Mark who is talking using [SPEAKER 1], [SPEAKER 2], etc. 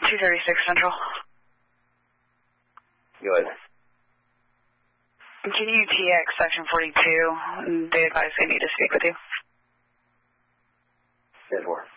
[SPEAKER 1] 236 Central.
[SPEAKER 2] Go ahead.
[SPEAKER 1] Can you TX section 42? They advise they need to speak with you.
[SPEAKER 2] 10-4.